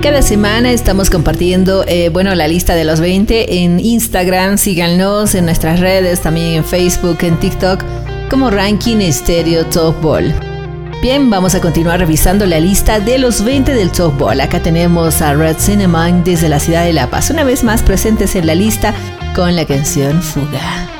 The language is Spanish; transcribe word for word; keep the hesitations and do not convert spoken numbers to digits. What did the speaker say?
Cada semana estamos compartiendo, eh, bueno, la lista de los veinte en Instagram. Síganos en nuestras redes, también en Facebook, en TikTok, como Ranking Estéreo Top Ball. Bien, vamos a continuar revisando la lista de los veinte del Top Ball. Acá tenemos a Red Cinnamon desde la ciudad de La Paz, una vez más presentes en la lista con la canción Fuga.